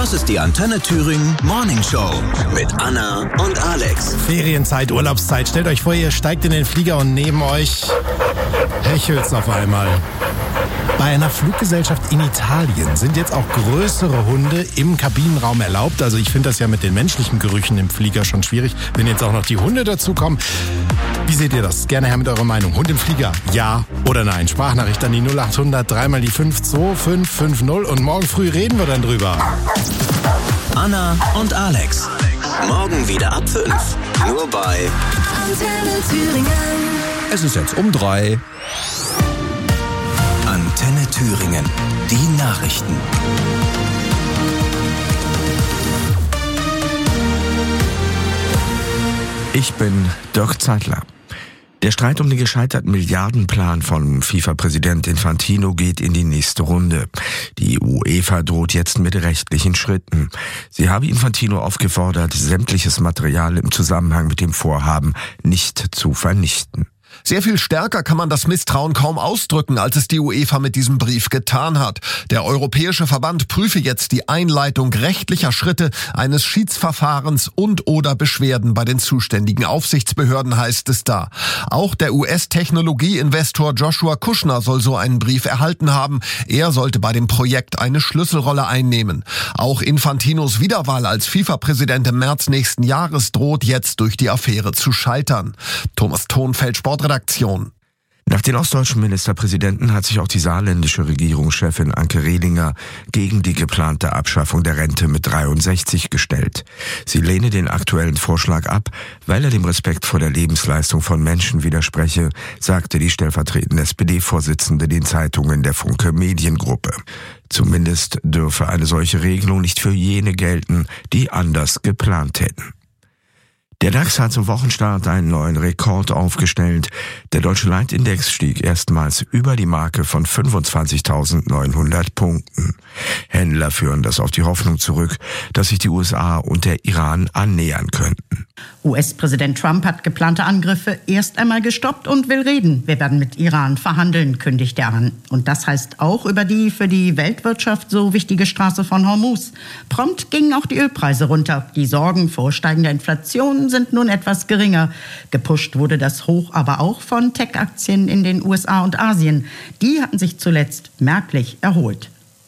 Das ist die Antenne Thüringen Morning Show mit Anna und Alex. Ferienzeit, Urlaubszeit. Stellt euch vor, ihr steigt in den Flieger und neben euch hechelt's auf einmal. Bei einer Fluggesellschaft in Italien sind jetzt auch größere Hunde im Kabinenraum erlaubt. Also ich finde das ja mit den menschlichen Gerüchen im Flieger schon schwierig, wenn jetzt auch noch die Hunde dazukommen. Wie seht ihr das? Gerne her mit eurer Meinung. Hund im Flieger, ja oder nein? Sprachnachricht an die 0800 3 mal die 52550 und morgen früh reden wir dann drüber. Anna und Alex. Morgen wieder ab 5. Nur bei Antenne Thüringen. Es ist jetzt um 3. Antenne Thüringen. Die Nachrichten. Ich bin Dirk Zeitler. Der Streit um den gescheiterten Milliardenplan von FIFA-Präsident Infantino geht in die nächste Runde. Die UEFA droht jetzt mit rechtlichen Schritten. Sie habe Infantino aufgefordert, sämtliches Material im Zusammenhang mit dem Vorhaben nicht zu vernichten. Sehr viel stärker kann man das Misstrauen kaum ausdrücken, als es die UEFA mit diesem Brief getan hat. Der Europäische Verband prüfe jetzt die Einleitung rechtlicher Schritte, eines Schiedsverfahrens und/oder Beschwerden bei den zuständigen Aufsichtsbehörden, heißt es da. Auch der US-Technologie-Investor Joshua Kushner soll so einen Brief erhalten haben. Er sollte bei dem Projekt eine Schlüsselrolle einnehmen. Auch Infantinos Wiederwahl als FIFA-Präsident im März nächsten Jahres droht jetzt durch die Affäre zu scheitern. Thomas Thonfeld, Sportredaktion. Nach den ostdeutschen Ministerpräsidenten hat sich auch die saarländische Regierungschefin Anke Rehlinger gegen die geplante Abschaffung der Rente mit 63 gestellt. Sie lehne den aktuellen Vorschlag ab, weil er dem Respekt vor der Lebensleistung von Menschen widerspreche, sagte die stellvertretende SPD-Vorsitzende den Zeitungen der Funke Mediengruppe. Zumindest dürfe eine solche Regelung nicht für jene gelten, die anders geplant hätten. Der DAX hat zum Wochenstart einen neuen Rekord aufgestellt. Der deutsche Leitindex stieg erstmals über die Marke von 25.900 Punkten. Händler führen das auf die Hoffnung zurück, dass sich die USA und der Iran annähern könnten. US-Präsident Trump hat geplante Angriffe erst einmal gestoppt und will reden. Wir werden mit Iran verhandeln, kündigt er an. Und das heißt auch über die für die Weltwirtschaft so wichtige Straße von Hormuz. Prompt gingen auch die Ölpreise runter. Die Sorgen vor steigender Inflation sind nun etwas geringer. Gepusht wurde das Hoch aber auch von Tech-Aktien in den USA und Asien. Die hatten sich zuletzt merklich erholt.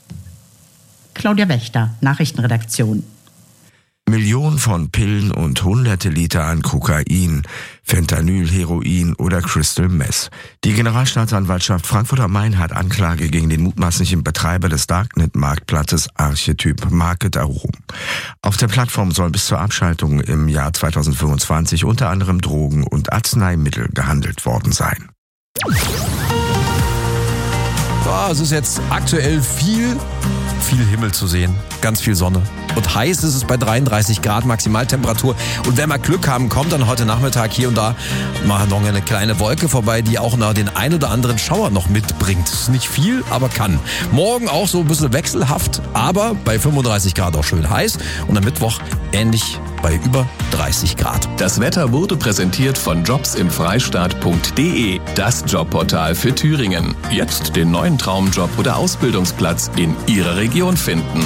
Claudia Wächter, Nachrichtenredaktion. Millionen von Pillen und hunderte Liter an Kokain, Fentanyl, Heroin oder Crystal Meth. Die Generalstaatsanwaltschaft Frankfurt am Main hat Anklage gegen den mutmaßlichen Betreiber des Darknet-Marktplatzes Archetyp Market erhoben. Auf der Plattform sollen bis zur Abschaltung im Jahr 2025 unter anderem Drogen und Arzneimittel gehandelt worden sein. Ja, es ist jetzt aktuell viel Himmel zu sehen, ganz viel Sonne. Und heiß ist es bei 33 Grad Maximaltemperatur. Und wenn wir Glück haben, kommt dann heute Nachmittag hier und da mal noch eine kleine Wolke vorbei, die auch noch den ein oder anderen Schauer noch mitbringt. Das ist nicht viel, aber kann. Morgen auch so ein bisschen wechselhaft, aber bei 35 Grad auch schön heiß. Und am Mittwoch ähnlich bei über 30 Grad. Das Wetter wurde präsentiert von jobsimfreistaat.de, das Jobportal für Thüringen. Jetzt den neuen Traumjob oder Ausbildungsplatz in Ihrer Region finden.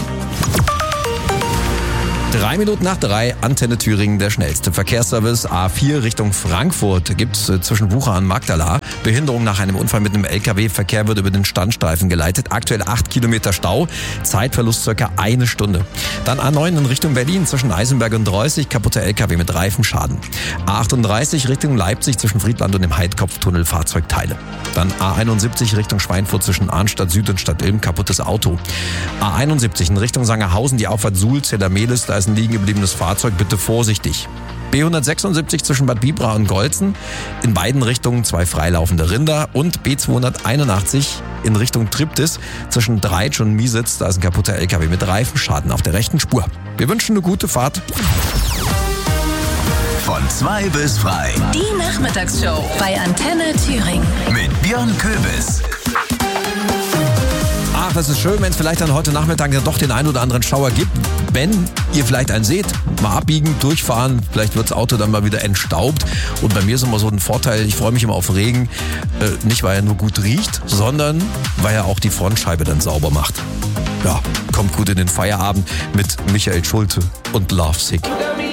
3 Minuten nach 3, Antenne Thüringen, der schnellste Verkehrsservice. A4 Richtung Frankfurt gibt's zwischen Wucher und Magdala Behinderung nach einem Unfall mit einem LKW. Verkehr wird über den Standstreifen geleitet. Aktuell 8 Kilometer Stau, Zeitverlust circa 1 Stunde. Dann A9 in Richtung Berlin zwischen Eisenberg und Reußig, kaputter LKW mit Reifenschaden. A38 Richtung Leipzig zwischen Friedland und dem Heidkopftunnel Fahrzeugteile. Dann A71 Richtung Schweinfurt zwischen Arnstadt Süd und Stadt Ilm, kaputtes Auto. A71 in Richtung Sangerhausen, die Auffahrt Suhl, Zedermelis, da ist ein liegen gebliebenes Fahrzeug, bitte vorsichtig. B176 zwischen Bad Bibra und Golzen, in beiden Richtungen 2 freilaufende Rinder, und B281 in Richtung Triptis zwischen Dreitsch und Miesitz, da ist ein kaputter LKW mit Reifenschaden auf der rechten Spur. Wir wünschen eine gute Fahrt. Von 2 bis frei. Die Nachmittagsshow bei Antenne Thüringen. Mit Björn Köbis. Ach, das ist schön, wenn es vielleicht dann heute Nachmittag ja doch den einen oder anderen Schauer gibt. Wenn ihr vielleicht einen seht, mal abbiegen, durchfahren, vielleicht wird das Auto dann mal wieder entstaubt. Und bei mir ist immer so ein Vorteil, ich freue mich immer auf Regen, nicht weil er nur gut riecht, sondern weil er auch die Frontscheibe dann sauber macht. Ja, kommt gut in den Feierabend mit Michael Schulte und Lovesick.